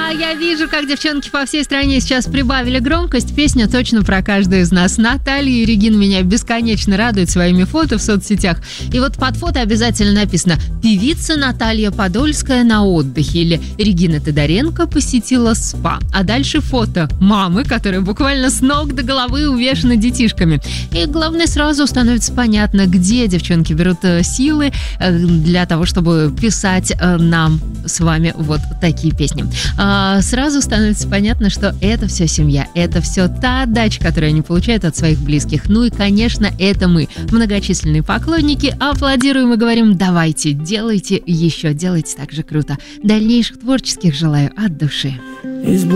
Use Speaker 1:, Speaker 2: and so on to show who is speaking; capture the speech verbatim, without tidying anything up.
Speaker 1: Да, я вижу, как девчонки по всей стране сейчас прибавили громкость. Песня точно про каждую из нас. Наталья и Регина меня бесконечно радуют своими фото в соцсетях. И вот под фото обязательно написано: певица Наталья Подольская на отдыхе, или Регина Тодоренко посетила спа. А дальше фото мамы, которая буквально с ног до головы увешана детишками. И главное, сразу становится понятно, где девчонки берут силы для того, чтобы писать нам с вами вот такие песни. А, сразу становится понятно, что это все семья, это все та отдача, которую они получают от своих близких. Ну и, конечно, это мы, многочисленные поклонники, аплодируем и говорим: давайте, делайте еще, делайте так же круто. Дальнейших творческих желаю от души.